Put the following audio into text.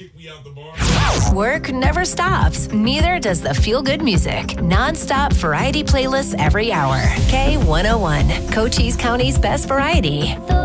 kick me out the bar. Work never stops. Neither does the feel-good music. Non-stop variety playlists every hour. K101, Cochise County's best variety.